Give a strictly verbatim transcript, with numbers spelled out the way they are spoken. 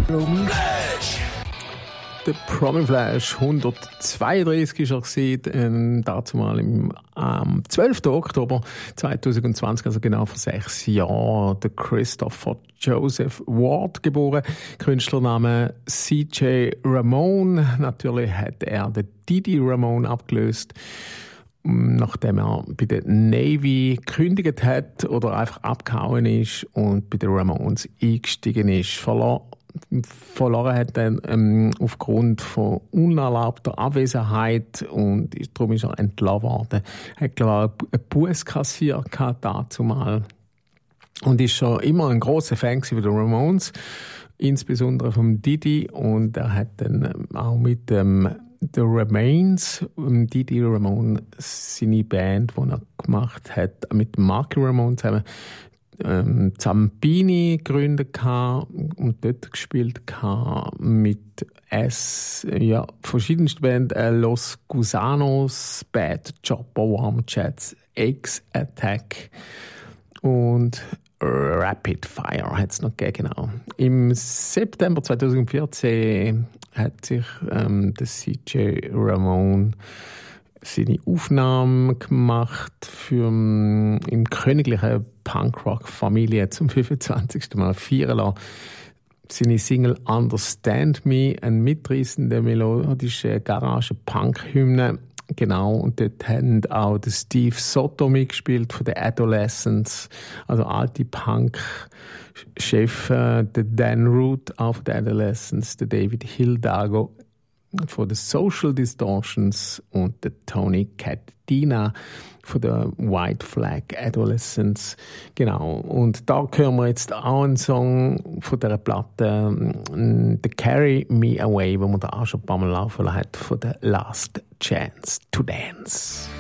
Der Promi Flash hundertzweiunddreißig war er, ähm, dazu mal im ähm, zwölften Oktober zweitausendzwanzig, also genau vor sechs Jahren, der Christopher Joseph Ward geboren. Künstlername C J Ramone. Natürlich hat er den Didi Ramone abgelöst, nachdem er bei der Navy gekündigt hat oder einfach abgehauen ist und bei den Ramones eingestiegen ist. Verloren verloren hat dann ähm, aufgrund von unerlaubter Abwesenheit und darum ist er entlassen worden. Er hat, glaube ich, einen Buß kassiert dazu mal und ist schon immer ein grosser Fan von den Ramones, insbesondere vom Didi, und er hat dann auch mit dem ähm, The Remains, Didi Ramone, seine Band, die er gemacht hat, mit Marky Ramone zusammen, ähm, Zampini gegründet und dort gespielt mit S, ja, verschiedensten Bands, äh, Los Gusanos, Bad Chopper, Warm Jets, X-Attack und Rapid Fire hat es noch gegeben, genau. Im September zweitausendvierzehn hat sich ähm, der C J Ramone seine Aufnahme gemacht für ähm, im königlichen Punkrock-Familie zum fünfundzwanzigsten Mal feiern lassen. Seine Single Understand Me, eine mitreißende melodische Garage-Punk-Hymne. Genau, und dort haben auch der Steve Soto mitgespielt von den Adolescents, also alte Punk-Chef, der Dan Root auch von den Adolescents, der David Hidalgo von den Social Distortions und der Tony Catina von der White Flag Adolescents. Genau, und da hören wir jetzt auch einen Song von dieser Platte, The Carry Me Away, wo man da auch schon ein paar Mal laufen hat, von der Last Chance to Dance.